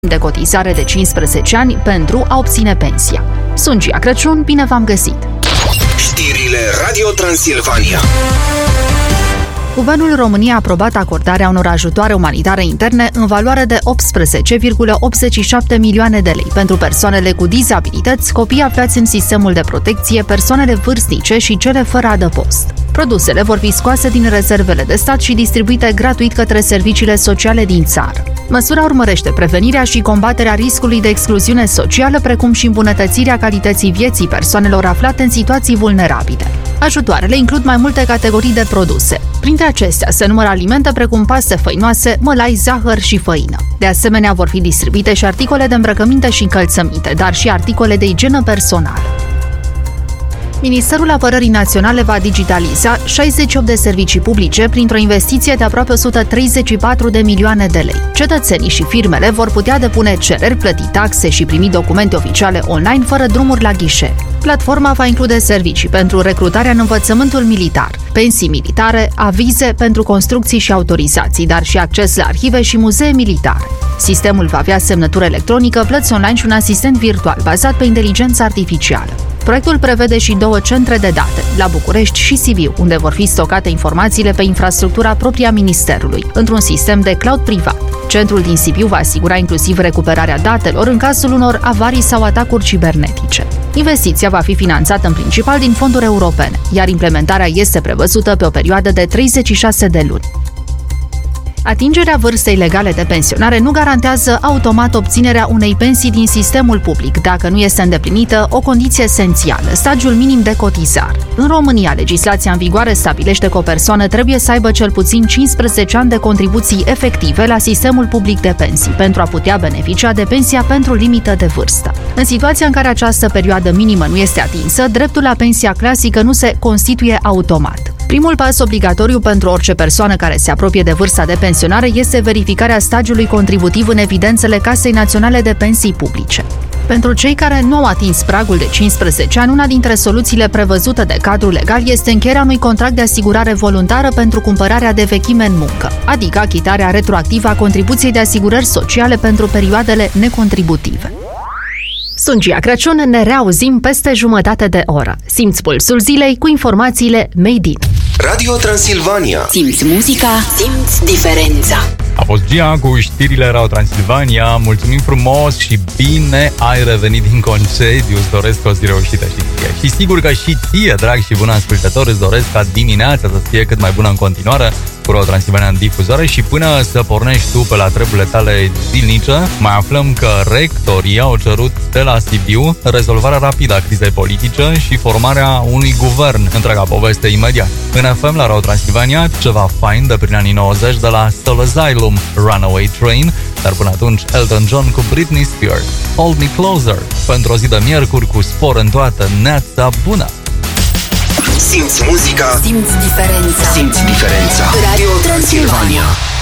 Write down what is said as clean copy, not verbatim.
de cotizare de 15 ani pentru a obține pensia. Sunt Gia Crăciun, bine v-am găsit! Știrile Radio Transilvania. Guvernul României a aprobat acordarea unor ajutoare umanitare interne în valoare de 18,87 milioane de lei pentru persoanele cu dizabilități, copii aflați în sistemul de protecție, persoanele vârstnice și cele fără adăpost. Produsele vor fi scoase din rezervele de stat și distribuite gratuit către serviciile sociale din țară. Măsura urmărește prevenirea și combaterea riscului de excluziune socială, precum și îmbunătățirea calității vieții persoanelor aflate în situații vulnerabile. Ajutoarele includ mai multe categorii de produse. Printre acestea se numără alimente precum paste făinoase, mălai, zahăr și făină. De asemenea, vor fi distribuite și articole de îmbrăcăminte și încălțăminte, dar și articole de igienă personală. Ministerul Apărării Naționale va digitaliza 68 de servicii publice printr-o investiție de aproape 134 de milioane de lei. Cetățenii și firmele vor putea depune cereri, plăti taxe și primi documente oficiale online fără drumuri la ghișe. Platforma va include servicii pentru recrutarea în învățământul militar, pensii militare, avize pentru construcții și autorizații, dar și acces la arhive și muzee militare. Sistemul va avea semnătură electronică, plăți online și un asistent virtual bazat pe inteligență artificială. Proiectul prevede și 2 centre de date, la București și Sibiu, unde vor fi stocate informațiile pe infrastructura proprie a Ministerului, într-un sistem de cloud privat. Centrul din Sibiu va asigura inclusiv recuperarea datelor în cazul unor avarii sau atacuri cibernetice. Investiția va fi finanțată în principal din fonduri europene, iar implementarea este prevăzută pe o perioadă de 36 de luni. Atingerea vârstei legale de pensionare nu garantează automat obținerea unei pensii din sistemul public, dacă nu este îndeplinită o condiție esențială, stagiul minim de cotizare. În România, legislația în vigoare stabilește că o persoană trebuie să aibă cel puțin 15 ani de contribuții efective la sistemul public de pensii, pentru a putea beneficia de pensia pentru limită de vârstă. În situația în care această perioadă minimă nu este atinsă, dreptul la pensia clasică nu se constituie automat. Primul pas obligatoriu pentru orice persoană care se apropie de vârsta de pensionare este verificarea stagiului contributiv în evidențele Casei Naționale de Pensii Publice. Pentru cei care nu au atins pragul de 15 ani, una dintre soluțiile prevăzute de cadrul legal este încheierea unui contract de asigurare voluntară pentru cumpărarea de vechime în muncă, adică achitarea retroactivă a contribuției de asigurări sociale pentru perioadele necontributive. Sunt Gia Crăciun, ne reauzim peste jumătate de oră. Simți pulsul zilei cu informațiile Made in Radio Transilvania. Simți muzica, simți diferența. A fost Gia cu știrile Radio Transilvania. Mulțumim frumos și bine ai revenit din concediu. Îți doresc o zi reușită și ție. Și sigur că și ție, drag și bun ascultător, îți doresc ca dimineața să fie cât mai bună în continuare cu Radio Transilvania în difuzare și până să pornești tu pe la treburile tale zilnice, mai aflăm că rectorii au cerut de la Sibiu rezolvarea rapidă a crizei politice și formarea unui guvern. Întreaga poveste imediat. În FM la Radio Transilvania, ceva fain de prin anii 90 de la Soul Asylum, Runaway Train, dar până atunci Elton John cu Britney Spears, Hold Me Closer, pentru o zi de miercuri cu spor în toată neața bună. Simți muzica, simți diferența. simți diferența. Radio Transilvania.